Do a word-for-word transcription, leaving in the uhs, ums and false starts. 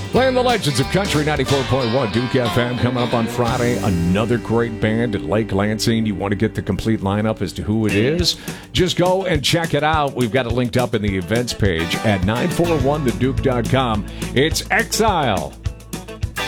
Playing the legends of Country ninety-four point one Duke F M coming up on Friday. Another great band at Lake Lansing. You want to get the complete lineup as to who it is? Just go and check it out. We've got it linked up in the events page at nine four one the duke dot com. It's Exile